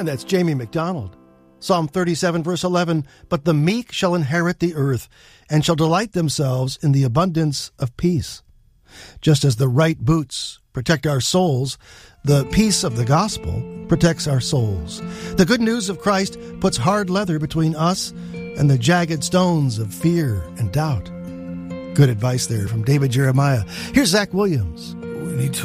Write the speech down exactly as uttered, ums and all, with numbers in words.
And that's Jamie McDonald. Psalm thirty-seven, verse eleven, but the meek shall inherit the earth, and shall delight themselves in the abundance of peace. Just as the right boots protect our souls, the peace of the gospel protects our souls. The good news of Christ puts hard leather between us and the jagged stones of fear and doubt. Good advice there from David Jeremiah. Here's Zach Williams. We need to